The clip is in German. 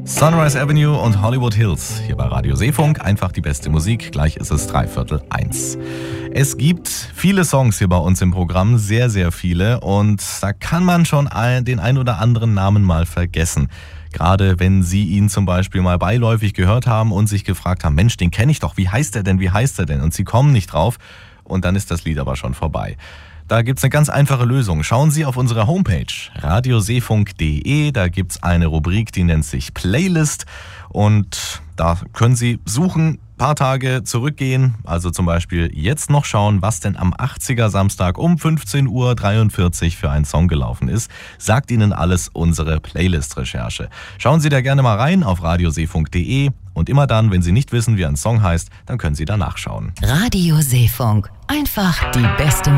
Sunrise Avenue und Hollywood Hills. Hier bei Radio Seefunk. Einfach die beste Musik. Gleich ist es 1:15. Es gibt viele Songs hier bei uns im Programm. Sehr, sehr viele. Und da kann man schon den ein oder anderen Namen mal vergessen. Gerade wenn Sie ihn zum Beispiel mal beiläufig gehört haben und sich gefragt haben, Mensch, den kenne ich doch. Wie heißt er denn? Wie heißt er denn? Und Sie kommen nicht drauf. Und dann ist das Lied aber schon vorbei. Da gibt's eine ganz einfache Lösung. Schauen Sie auf unsere Homepage radioseefunk.de. Da gibt's eine Rubrik, die nennt sich Playlist. Und da können Sie suchen, paar Tage zurückgehen. Also zum Beispiel jetzt noch schauen, was denn am 80er Samstag um 15:43 Uhr für ein Song gelaufen ist. Sagt Ihnen alles unsere Playlist-Recherche. Schauen Sie da gerne mal rein auf radioseefunk.de. Und immer dann, wenn Sie nicht wissen, wie ein Song heißt, dann können Sie da nachschauen. Radio Seefunk. Einfach die beste Musik.